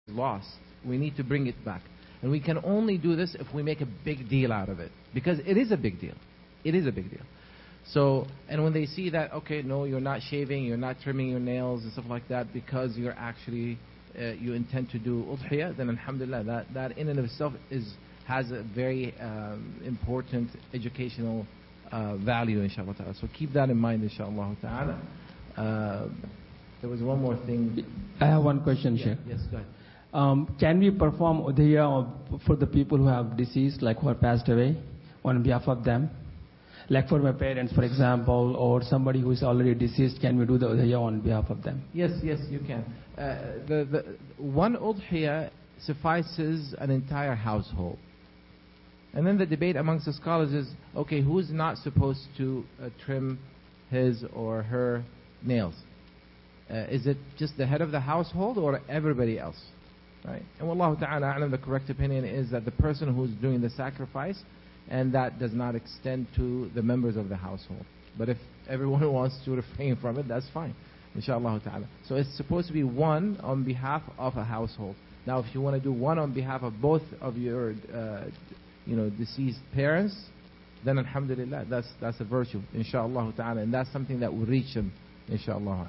lost. We need to bring it back. And we can only do this if we make a big deal out of it. Because it is a big deal. It is a big deal. So, and when they see that, okay, no, you're not shaving, you're not trimming your nails and stuff like that because you're actually, you intend to do udhiyah, then alhamdulillah, that in and of itself has a very important educational value, inshallah ta'ala. So keep that in mind, inshallah ta'ala. There was one more thing. I have one question, Sheikh. Yes, go ahead. Can we perform udhiyah for the people who have deceased, like who have passed away, on behalf of them? Like for my parents, for example, or somebody who is already deceased, can we do the udhiyah on behalf of them? Yes, you can. The one udhiyah suffices an entire household. And then the debate amongst the scholars is, okay, who's not supposed to trim his or her nails? Is it just the head of the household or everybody else? Right? And wallahu ta'ala a'lam, the correct opinion is that the person who's doing the sacrifice, and that does not extend to the members of the household. But if everyone wants to refrain from it, that's fine, inshallah ta'ala. So it's supposed to be one on behalf of a household. Now, if you want to do one on behalf of both of your deceased parents, then alhamdulillah, that's a virtue, inshallah ta'ala, and that's something that will reach them, inshallah.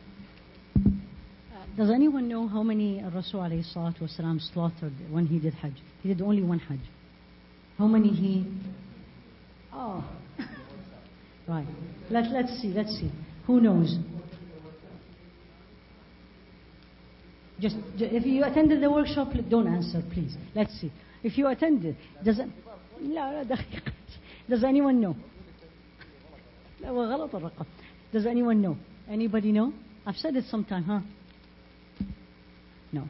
Does anyone know how many Rasul alayhi salatu wasalam slaughtered when he did Hajj? He did only one Hajj. How many he... Oh. Right. Let's see. Who knows? Just if you attended the workshop, don't answer, please. Let's see. If you attended, does anyone know? Does anyone know? Anybody know? I've said it sometime, huh? No.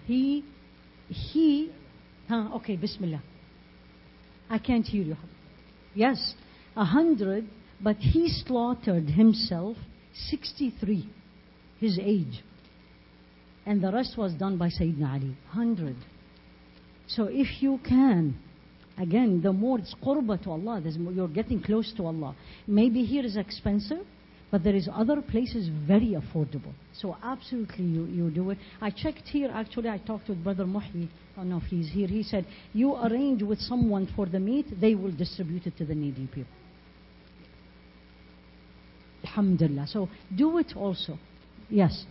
Okay, Bismillah. I can't hear you. Yes, 100, but he slaughtered himself 63, his age. And the rest was done by Sayyidina Ali, 100. So if you can, again, the more it's qurba to Allah, you're getting close to Allah. Maybe here is expensive, but there is other places very affordable. So absolutely you do it. I checked here, actually I talked with Brother Muhyi, I don't know if he's here. He said, you arrange with someone for the meat, they will distribute it to the needy people. Alhamdulillah. So do it also. Yes.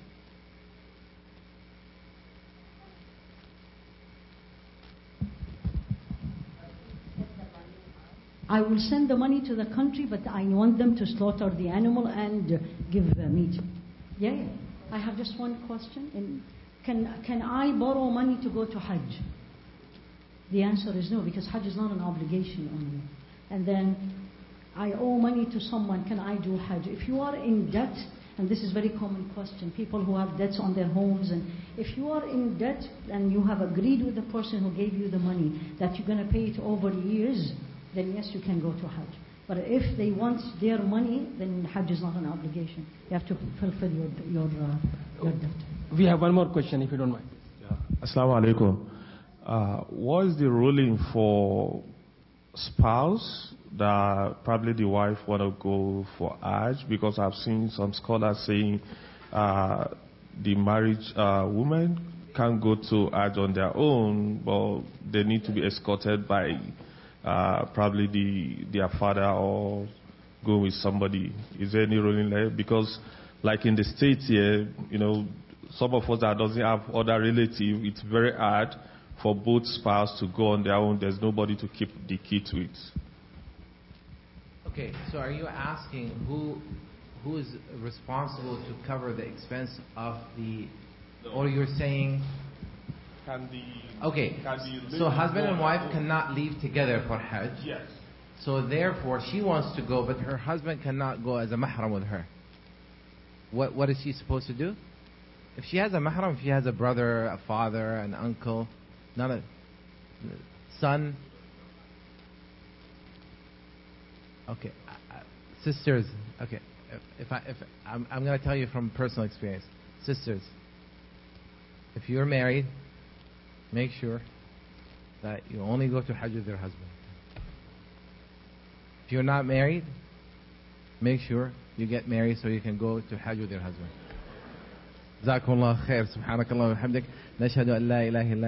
I will send the money to the country, but I want them to slaughter the animal and give the meat. Yeah. I have just one question. Can I borrow money to go to Hajj? The answer is no, because Hajj is not an obligation on me. And then I owe money to someone, can I do Hajj? If you are in debt, and this is a very common question, people who have debts on their homes, and if you are in debt and you have agreed with the person who gave you the money that you're going to pay it over years, then yes, you can go to Hajj. But if they want their money, then Hajj is not an obligation. You have to fulfill your debt. We have one more question, if you don't mind. Assalamu alaikum. What is the ruling for spouse that probably the wife want to go for Hajj? Because I've seen some scholars saying the married woman can't go to Hajj on their own, but they need to be escorted by probably their father or go with somebody. Is there any ruling there? Because like in the States here, some of us that doesn't have other relative, it's very hard for both spouses to go on their own. There's nobody to keep the kids with. Okay, so are you asking who is responsible to cover the expense of the, or you're saying... Okay, so husband and wife cannot leave together for Hajj. Yes. So therefore she wants to go, but her husband cannot go as a mahram with her. What is she supposed to do? If she has a mahram, if she has a brother, a father, an uncle, not a son. Okay, sisters. Okay, if I'm going to tell you from personal experience, sisters. If you're married, make sure that you only go to Hajj with your husband. If you're not married, make sure you get married so you can go to Hajj with your husband. جزاكم الله خير. سبحانك اللهم وبحمدك نشهد أن لا إله إلا